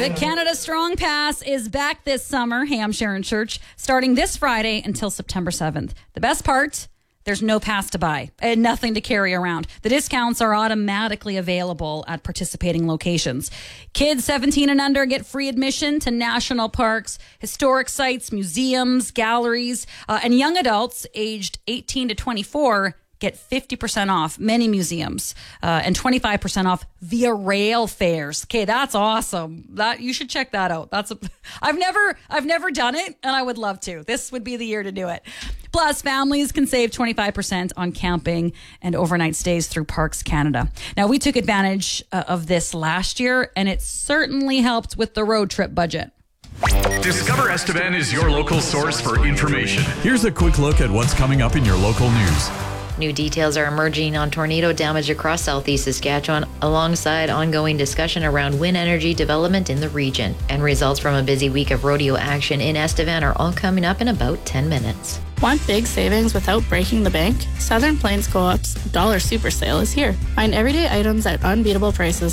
The Canada Strong Pass is back this summer, Ham Sharon Church, starting this Friday until September 7th. The best part, there's no pass to buy and nothing to carry around. The discounts are automatically available at participating locations. Kids 17 and under get free admission to national parks, historic sites, museums, galleries, and young adults aged 18 to 24 get 50% off many museums and 25% off via rail fares. Okay, that's awesome. That you should check that out. I've never done it, and I would love to. This would be the year to do it. Plus, families can save 25% on camping and overnight stays through Parks Canada. Now, we took advantage of this last year, and it certainly helped with the road trip budget. Discover Estevan is your local source for information. Here's a quick look at what's coming up in your local news. New details are emerging on tornado damage across southeast Saskatchewan, alongside ongoing discussion around wind energy development in the region. And results from a busy week of rodeo action in Estevan are all coming up in about 10 minutes. Want big savings without breaking the bank? Southern Plains Co-op's Dollar Super Sale is here. Find everyday items at unbeatable prices